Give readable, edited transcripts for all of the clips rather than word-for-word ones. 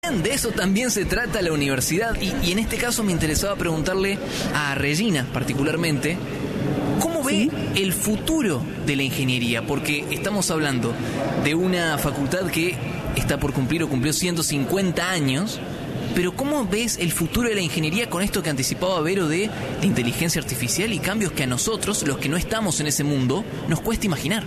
De eso también se trata la universidad y en este caso me interesaba preguntarle a Regina particularmente, ¿cómo ve el futuro de la ingeniería? Porque estamos hablando de una facultad que está por cumplir o cumplió 150 años, pero ¿cómo ves el futuro de la ingeniería con esto que anticipaba Vero de la inteligencia artificial y cambios que a nosotros, los que no estamos en ese mundo, nos cuesta imaginar?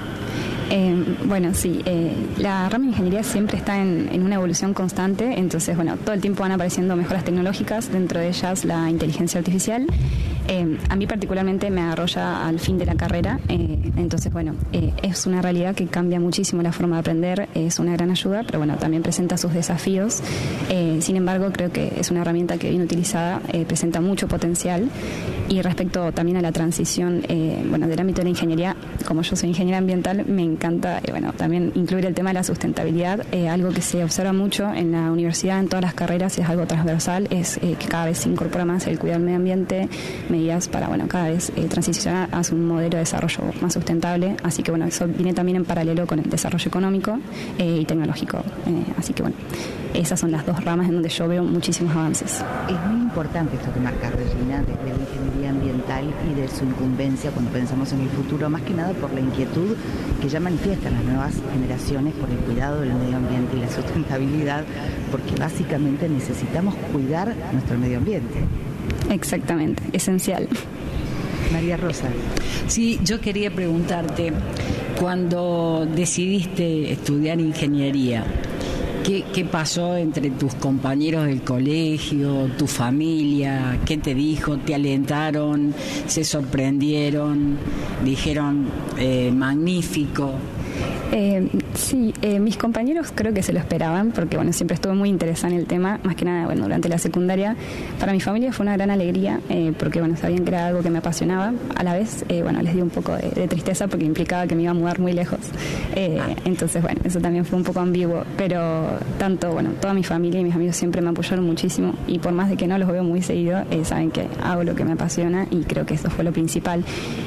Bueno, sí, la rama de ingeniería siempre está en una evolución constante, entonces, bueno, todo el tiempo van apareciendo mejoras tecnológicas, dentro de ellas la inteligencia artificial. A mí particularmente me agarró ya al fin de la carrera, entonces, bueno, es una realidad que cambia muchísimo la forma de aprender, es una gran ayuda, pero bueno, también presenta sus desafíos. Sin embargo, creo que es una herramienta que bien utilizada presenta mucho potencial. Y respecto también a la transición, bueno, del ámbito de la ingeniería, como yo soy ingeniera ambiental, me encanta, bueno, también incluir el tema de la sustentabilidad, algo que se observa mucho en la universidad, en todas las carreras, y es algo transversal, es que cada vez se incorpora más el cuidado del medio ambiente, medidas para, bueno, cada vez transicionar hacia un modelo de desarrollo más sustentable, así que, bueno, eso viene también en paralelo con el desarrollo económico y tecnológico, así que, bueno, esas son las dos ramas en donde yo veo muchísimos avances. Es muy importante esto que marca Regina de la ingeniería ambiental y de su incumbencia cuando pensamos en el futuro, más que nada por la inquietud que ya manifiestan las nuevas generaciones por el cuidado del medio ambiente y la sustentabilidad, porque básicamente necesitamos cuidar nuestro medio ambiente. Exactamente, esencial. María Rosa. Sí, yo quería preguntarte, cuando decidiste estudiar ingeniería, ¿qué pasó entre tus compañeros del colegio, tu familia? ¿Qué te dijo? ¿Te alentaron? ¿Se sorprendieron? ¿Dijeron magnífico? Sí, mis compañeros creo que se lo esperaban porque, bueno, siempre estuve muy interesada en el tema, más que nada, bueno, durante la secundaria. Para mi familia fue una gran alegría porque, bueno, sabían que era algo que me apasionaba. A la vez, bueno, les dio un poco de tristeza porque implicaba que me iba a mudar muy lejos. Entonces, bueno, eso también fue un poco ambiguo, pero tanto, bueno, toda mi familia y mis amigos siempre me apoyaron muchísimo y por más de que no los veo muy seguido, saben que hago lo que me apasiona y creo que eso fue lo principal.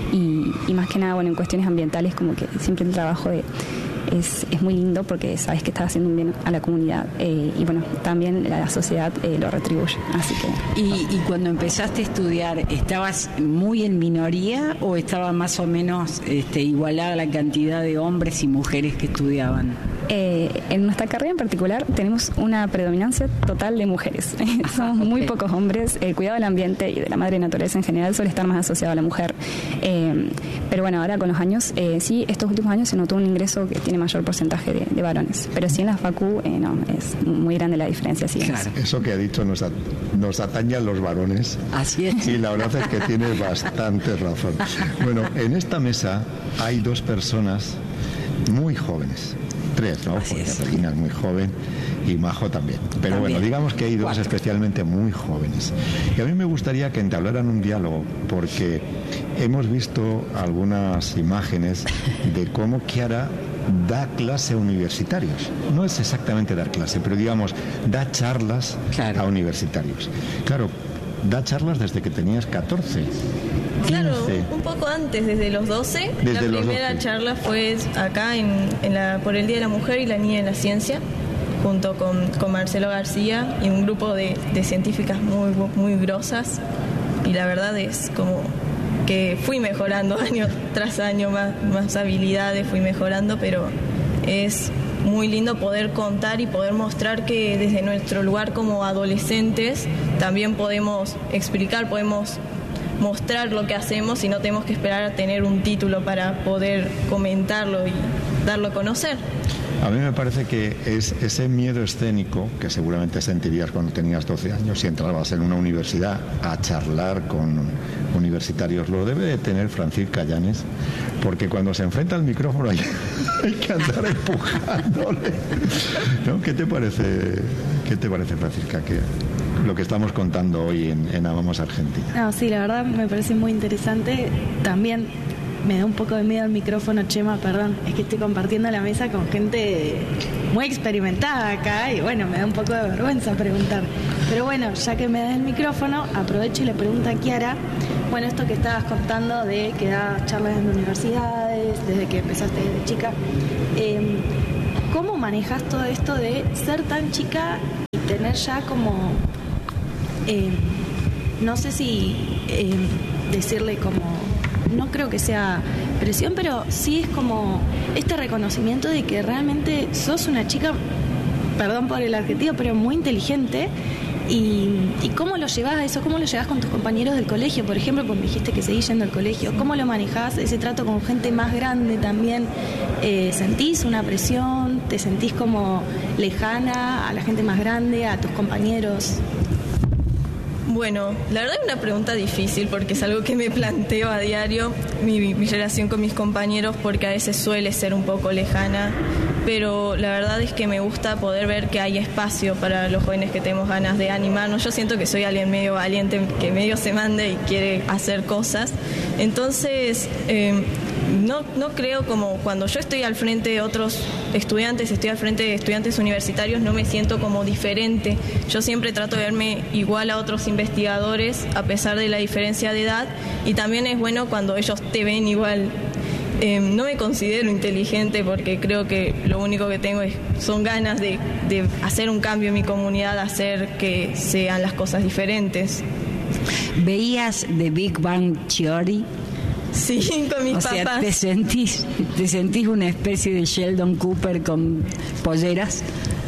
Y más que nada, bueno, en cuestiones ambientales, como que siempre el trabajo es muy lindo porque sabes que estás haciendo un bien a la comunidad y bueno, también la sociedad lo retribuye, así que... ¿Y cuando empezaste a estudiar, estabas muy en minoría o estaba más o menos igualada la cantidad de hombres y mujeres que estudiaban? En nuestra carrera en particular tenemos una predominancia total de mujeres. Somos muy pocos hombres. El cuidado del ambiente y de la madre naturaleza en general suele estar más asociado a la mujer. Pero bueno, ahora con los años, sí, estos últimos años se notó un ingreso que tiene mayor porcentaje de varones. Pero sí en la facu, no, es muy grande la diferencia. Sí, claro. Eso que ha dicho nos atañe a los varones. Así es. Y la verdad es que tiene bastante razón. Bueno, en esta mesa hay dos personas muy jóvenes. Tres, ¿no? Porque Regina es muy joven y Majo también. Pero también. Bueno, digamos que hay dos especialmente muy jóvenes. Y a mí me gustaría que entablaran un diálogo, porque hemos visto algunas imágenes de cómo Chiara da clase a universitarios. No es exactamente dar clase, pero digamos, da charlas a universitarios. Claro, da charlas desde que tenías 14. Claro, un poco antes, desde los 12. La primera charla fue acá por el Día de la Mujer y la Niña en la Ciencia, junto con Marcelo García y un grupo de científicas muy, muy grosas. Y la verdad es como que fui mejorando año tras año, más habilidades fui mejorando, pero es muy lindo poder contar y poder mostrar que desde nuestro lugar como adolescentes también podemos explicar, podemos mostrar lo que hacemos y no tenemos que esperar a tener un título para poder comentarlo y darlo a conocer. A mí me parece que es ese miedo escénico que seguramente sentirías cuando tenías 12 años y entrabas en una universidad a charlar con universitarios, lo debe de tener Francisca Llanes, porque cuando se enfrenta al micrófono hay que andar empujándole, ¿no? ¿Qué te parece, Francisca, que lo que estamos contando hoy en Amamos Argentina? No, sí, la verdad me parece muy interesante. También me da un poco de miedo el micrófono, Chema, perdón, es que estoy compartiendo la mesa con gente muy experimentada acá y bueno, me da un poco de vergüenza preguntar. Pero bueno, ya que me da el micrófono, aprovecho y le pregunto a Chiara, bueno, esto que estabas contando de que das charlas en universidades, desde que empezaste desde chica, ¿cómo manejas todo esto de ser tan chica tener ya como, no sé si decirle como, no creo que sea presión, pero sí es como este reconocimiento de que realmente sos una chica, perdón por el adjetivo, pero muy inteligente. ¿Y cómo lo llevas a eso? ¿Cómo lo llevas con tus compañeros del colegio, por ejemplo? Pues me dijiste que seguís yendo al colegio. ¿Cómo lo manejás? Ese trato con gente más grande también. ¿Sentís una presión? ¿Te sentís como lejana a la gente más grande, a tus compañeros? Bueno, la verdad es una pregunta difícil porque es algo que me planteo a diario, mi relación con mis compañeros, porque a veces suele ser un poco lejana, pero la verdad es que me gusta poder ver que hay espacio para los jóvenes que tenemos ganas de animarnos. Yo siento que soy alguien medio valiente, que medio se manda y quiere hacer cosas, entonces no creo como cuando yo estoy al frente de otros estudiantes, estoy al frente de estudiantes universitarios, no me siento como diferente. Yo siempre trato de verme igual a otros investigadores a pesar de la diferencia de edad, y también es bueno cuando ellos te ven igual. No me considero inteligente porque creo que lo único que tengo son ganas de hacer un cambio en mi comunidad, hacer que sean las cosas diferentes. ¿Veías The Big Bang Theory? Sí, con mis papás. O sea, ¿te sentís una especie de Sheldon Cooper con polleras?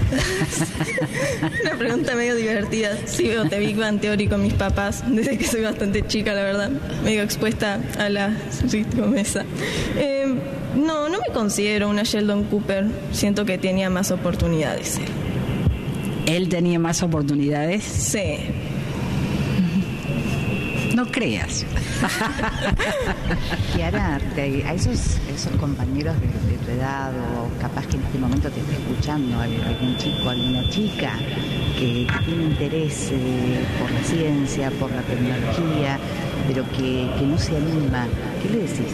Una pregunta medio divertida. Sí, veo The Big Bang Theory con mis papás desde que soy bastante chica, la verdad, medio expuesta a la mesa. No me considero una Sheldon Cooper. Siento que tenía más oportunidades él. ¿Él tenía más oportunidades? Sí. No creas. Kiara, a esos compañeros de tu edad, o capaz que en este momento te está escuchando algún chico, alguna chica que tiene interés por la ciencia, por la tecnología, pero que no se anima, ¿qué le decís?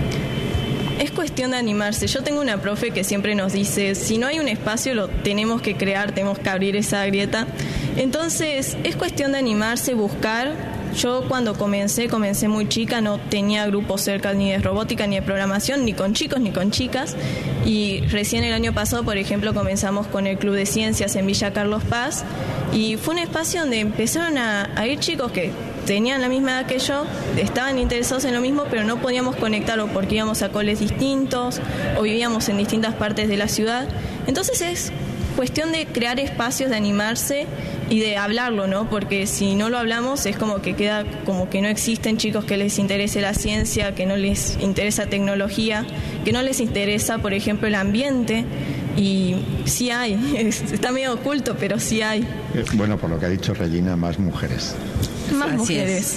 Es cuestión de animarse. Yo tengo una profe que siempre nos dice, si no hay un espacio lo tenemos que crear, tenemos que abrir esa grieta. Entonces es cuestión de animarse, buscar. Yo cuando comencé muy chica, no tenía grupos cerca ni de robótica, ni de programación, ni con chicos, ni con chicas. Y recién el año pasado, por ejemplo, comenzamos con el Club de Ciencias en Villa Carlos Paz. Y fue un espacio donde empezaron a ir chicos que tenían la misma edad que yo, estaban interesados en lo mismo, pero no podíamos conectarlo porque íbamos a coles distintos o vivíamos en distintas partes de la ciudad. Entonces es cuestión de crear espacios, de animarse y de hablarlo, ¿no? Porque si no lo hablamos es como que queda como que no existen chicos que les interese la ciencia, que no les interesa tecnología, que no les interesa, por ejemplo, el ambiente. Y sí hay, está medio oculto, pero sí hay. Bueno, por lo que ha dicho Regina, más mujeres. Más mujeres.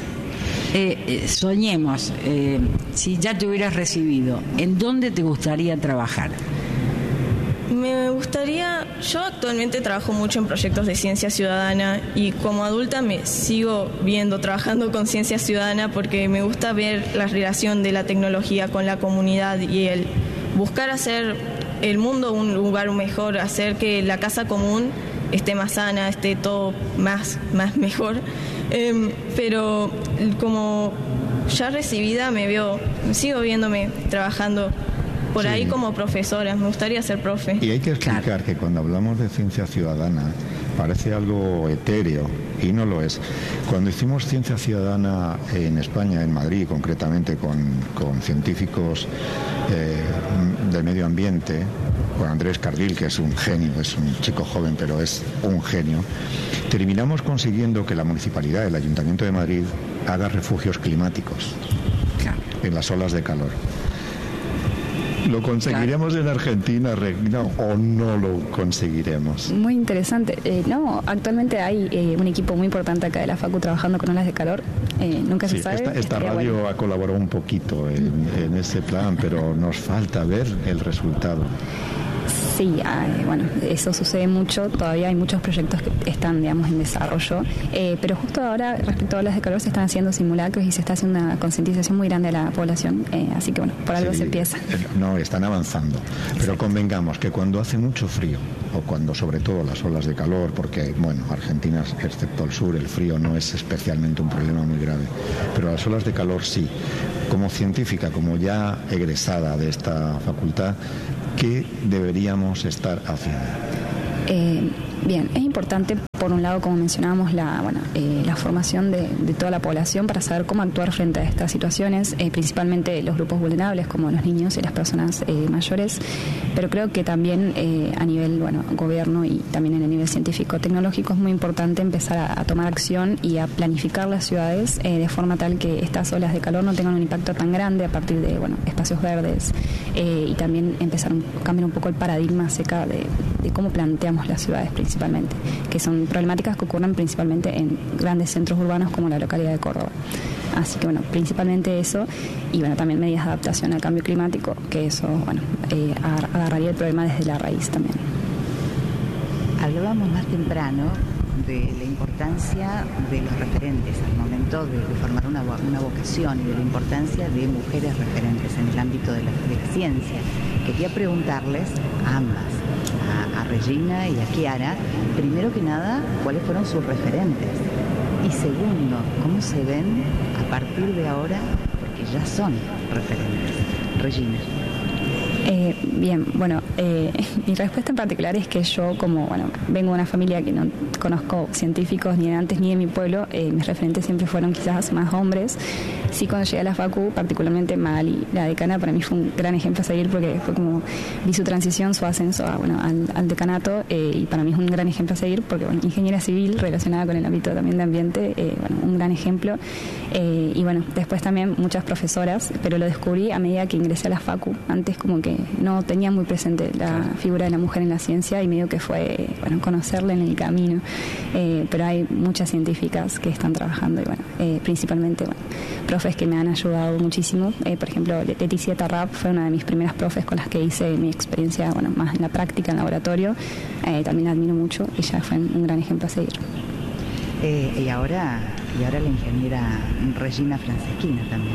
Soñemos, si ya te hubieras recibido, ¿en dónde te gustaría trabajar? Me gustaría, yo actualmente trabajo mucho en proyectos de ciencia ciudadana y como adulta me sigo viendo trabajando con ciencia ciudadana porque me gusta ver la relación de la tecnología con la comunidad y el buscar hacer el mundo un lugar mejor, hacer que la casa común esté más sana, esté todo más mejor. Pero como ya recibida sigo viéndome trabajando por ahí como profesora. Me gustaría ser profe. Y hay que explicar que cuando hablamos de ciencia ciudadana parece algo etéreo y no lo es. Cuando hicimos ciencia ciudadana en España, en Madrid concretamente, con científicos del medio ambiente, con Andrés Cardil, que es un genio, es un chico joven, pero es un genio, terminamos consiguiendo que la Municipalidad, el Ayuntamiento de Madrid, haga refugios climáticos en las olas de calor. ¿Lo conseguiremos en Argentina, Regina, o no lo conseguiremos? Muy interesante. No, actualmente hay un equipo muy importante acá de la Facu trabajando con olas de calor. Nunca se sabe. Esta radio ha colaborado un poquito en ese plan, pero nos falta ver el resultado. Sí, bueno, eso sucede mucho. Todavía hay muchos proyectos que están, digamos, en desarrollo. Pero justo ahora, respecto a olas de calor, se están haciendo simulacros y se está haciendo una concientización muy grande de la población. Así que, bueno, por algo se empieza. No, están avanzando. Pero convengamos que cuando hace mucho frío, o cuando sobre todo las olas de calor, porque, bueno, Argentina, excepto el sur, el frío no es especialmente un problema muy grave. Pero las olas de calor sí. Como científica, como ya egresada de esta facultad, ¿qué deberíamos estar haciendo? Bien, es importante Por un lado, como mencionábamos, la formación de toda la población para saber cómo actuar frente a estas situaciones, principalmente los grupos vulnerables como los niños y las personas mayores, pero creo que también a nivel gobierno y también en el nivel científico-tecnológico es muy importante empezar a tomar acción y a planificar las ciudades de forma tal que estas olas de calor no tengan un impacto tan grande a partir de espacios verdes y también empezar a cambiar un poco el paradigma acerca de cómo planteamos las ciudades principalmente, que son problemáticas que ocurren principalmente en grandes centros urbanos como la localidad de Córdoba. Así que principalmente eso y también medidas de adaptación al cambio climático, que eso agarraría el problema desde la raíz también. Hablábamos más temprano de la importancia de los referentes al momento de formar una vocación y de la importancia de mujeres referentes en el ámbito de la ciencia. Quería preguntarles a ambas, a Regina y a Chiara, primero que nada, ¿cuáles fueron sus referentes? Y segundo, ¿cómo se ven a partir de ahora? Porque ya son referentes. Regina. Bien, mi respuesta en particular es que yo, como vengo de una familia que no conozco científicos ni de antes ni de mi pueblo, mis referentes siempre fueron quizás más hombres. Sí, cuando llegué a la Facu, particularmente Magali, la decana, para mí fue un gran ejemplo a seguir porque fue como vi su transición, su ascenso al decanato y para mí es un gran ejemplo a seguir porque ingeniera civil relacionada con el ámbito también de ambiente, un gran ejemplo y después también muchas profesoras, pero lo descubrí a medida que ingresé a la Facu. Antes como que no tenía muy presente la figura de la mujer en la ciencia y medio que fue conocerla en el camino, pero hay muchas científicas que están trabajando y principalmente profes que me han ayudado muchísimo. Por ejemplo, Leticia Tarrap fue una de mis primeras profes con las que hice mi experiencia más en la práctica, en laboratorio. También la admiro mucho, ella fue un gran ejemplo a seguir. Y ahora la ingeniera Regina Franceschina también.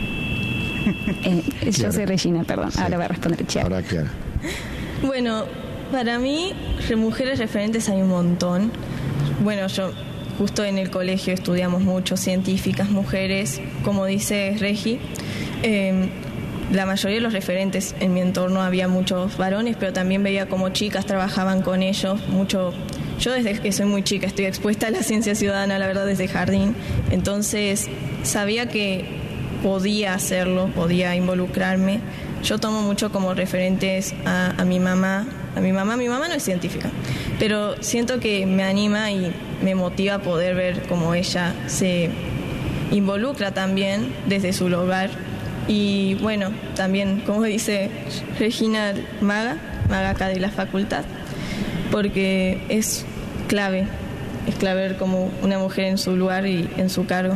Yo soy Regina, perdón. Sí. Ahora voy a responder Chiara. Ahora Chiara. Bueno, para mí, mujeres referentes hay un montón. Yo justo en el colegio estudiamos mucho científicas, mujeres, como dice Regi. La mayoría de los referentes en mi entorno había muchos varones, pero también veía como chicas trabajaban con ellos mucho. Yo desde que soy muy chica estoy expuesta a la ciencia ciudadana, la verdad, desde jardín. Entonces sabía que podía hacerlo, podía involucrarme. Yo tomo mucho como referentes a mi mamá. Mi mamá no es científica, pero siento que me anima y me motiva a poder ver cómo ella se involucra también desde su hogar. Y también, como dice Regina, maga acá de la facultad, porque es clave ver como una mujer en su lugar y en su cargo.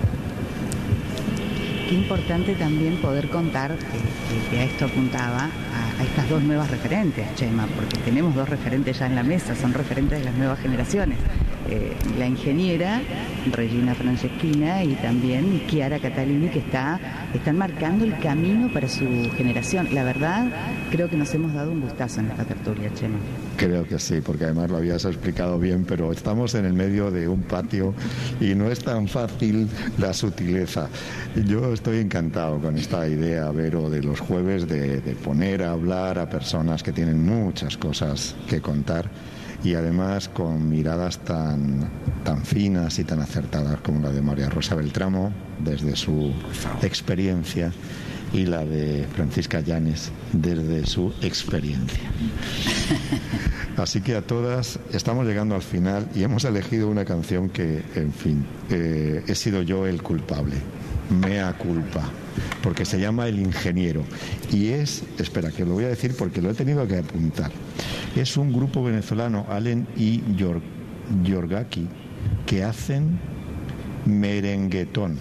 Qué importante también poder contar que a esto apuntaba a estas dos nuevas referentes, Chema, porque tenemos dos referentes ya en la mesa, son referentes de las nuevas generaciones. La ingeniera Regina Franceschina y también Chiara Catalini, que están marcando el camino para su generación. La verdad, creo que nos hemos dado un gustazo en esta tertulia, Chema. Creo que sí, porque además lo habías explicado bien, pero estamos en el medio de un patio y no es tan fácil la sutileza. Yo estoy encantado con esta idea, Vero, de los jueves de poner a hablar a personas que tienen muchas cosas que contar y además con miradas tan finas y tan acertadas como la de María Rosa Beltramo desde su experiencia y la de Francisca Llanes desde su experiencia. Así que a todas estamos llegando al final y hemos elegido una canción que, en fin, he sido yo el culpable, mea culpa, porque se llama El Ingeniero y espera que lo voy a decir porque lo he tenido que apuntar, es un grupo venezolano, Allen y Yorgaki, que hacen merenguetón.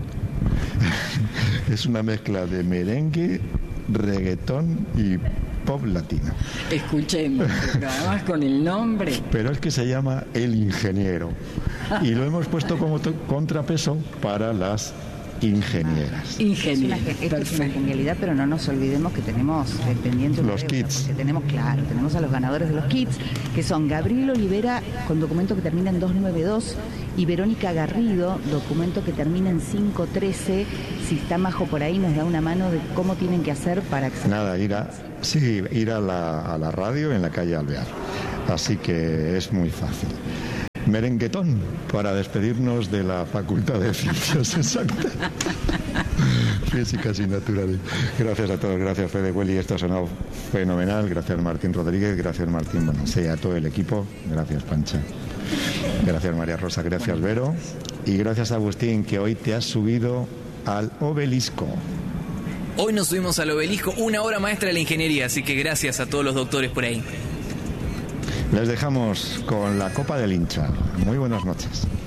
Es una mezcla de merengue, reggaetón y pop latino. Escuchemos, pero además con el nombre. Pero es que se llama El Ingeniero y lo hemos puesto como contrapeso para las ingenieras. Ingenieras. Esto es una genialidad, pero no nos olvidemos que tenemos pendientes los kits. Tenemos a los ganadores de los kits, que son Gabriel Olivera, con documento que termina en 292, y Verónica Garrido, documento que termina en 513. Si está Majo por ahí, nos da una mano de cómo tienen que hacer para acceder. Nada, ir a la radio en la calle Alvear. Así que es muy fácil. merenguetón para despedirnos de la Facultad de Ciencias Exactas, Físicas y Naturales. Gracias a todos, gracias Fede Welly, esto ha sonado fenomenal. Gracias Martín Rodríguez, gracias Martín Bonansé, a todo el equipo, gracias Pancha, gracias María Rosa, gracias Vero, y gracias Agustín, que hoy te has subido al obelisco. Hoy nos subimos al obelisco, una obra maestra de la ingeniería, así que gracias a todos los doctores por ahí. Les dejamos con la Copa del Hincha. Muy buenas noches.